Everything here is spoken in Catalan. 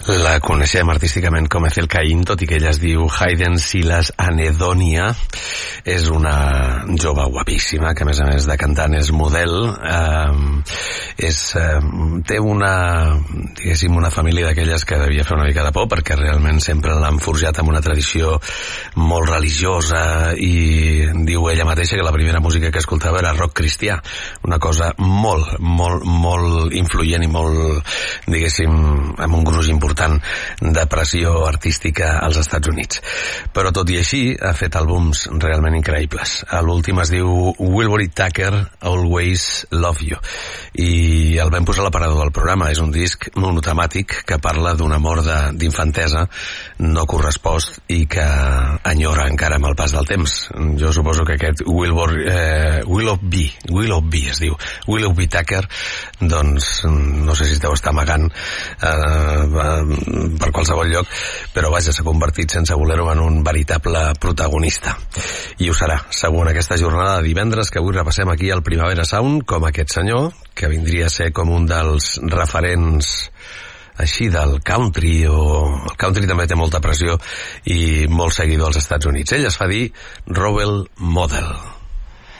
La coneixem artísticament com Ethel Cain, tot i que ella es diu Hayden Silas Anedonia. És una jove guapíssima, que a més de cantant és model. Té una família d'aquelles que devia fer una mica de por, perquè realment sempre l'han forjat amb una tradició molt religiosa, i diu ella mateixa que la primera música que escoltava era rock cristià, una cosa molt, molt, molt influent i molt, diguéssim, amb un gruix important de pressió artística als Estats Units. Però tot i així ha fet àlbums realment increïbles. L'últim es diu Wilbury Tucker, Always Love You, i el vam posar a l'aparador del programa. És un disc monotemàtic que parla d'un amor d'infantesa no correspost i que enyora encara amb el pas del temps. Jo suposo que aquest Willoughby es diu Willoughby Tucker, doncs no sé si es deu estar amagant per qualsevol lloc, però vaja, s'ha convertit sense voler-ho en un veritable protagonista, i ho serà segur en aquesta jornada de divendres que avui repassem aquí al Primavera Sound, com aquest senyor que vindria a ser com un dels referents així del country, o el country també té molta pressió i molt seguidor als Estats Units. Ell es fa dir Rowell Model.